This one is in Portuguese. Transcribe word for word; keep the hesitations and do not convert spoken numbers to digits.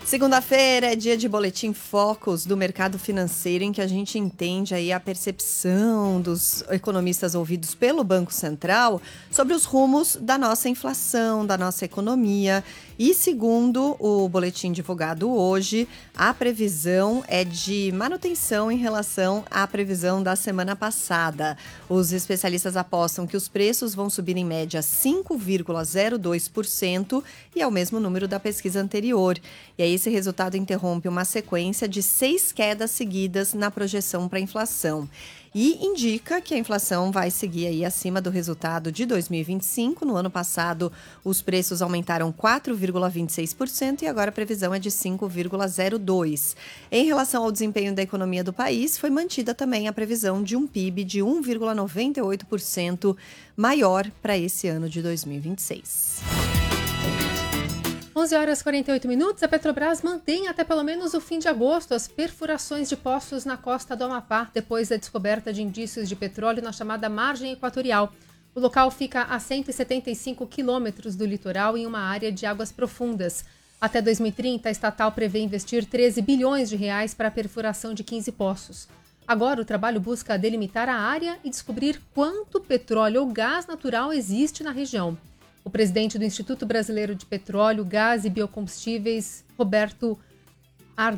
Segunda-feira é dia de Boletim Focus do mercado financeiro, em que a gente entende aí a percepção dos economistas ouvidos pelo Banco Central sobre os rumos da nossa inflação, da nossa economia. E segundo o boletim divulgado hoje, a previsão é de manutenção em relação à previsão da semana passada. Os especialistas apostam que os preços vão subir em média cinco vírgula zero dois por cento e é o mesmo número da pesquisa anterior. E aí esse resultado interrompe uma sequência de seis quedas seguidas na projeção para a inflação. E indica que a inflação vai seguir aí acima do resultado de dois mil e vinte e cinco. No ano passado, os preços aumentaram quatro vírgula vinte e seis por cento e agora a previsão é de cinco vírgula zero dois por cento. Em relação ao desempenho da economia do país, foi mantida também a previsão de um P I B de um vírgula noventa e oito por cento maior para esse ano de dois mil e vinte e seis. onze horas e quarenta e oito minutos, a Petrobras mantém até pelo menos o fim de agosto as perfurações de poços na costa do Amapá, depois da descoberta de indícios de petróleo na chamada margem equatorial. O local fica a cento e setenta e cinco quilômetros do litoral em uma área de águas profundas. Até dois mil e trinta, a estatal prevê investir treze bilhões de reais para a perfuração de quinze poços. Agora, o trabalho busca delimitar a área e descobrir quanto petróleo ou gás natural existe na região. O presidente do Instituto Brasileiro de Petróleo, Gás e Biocombustíveis, Roberto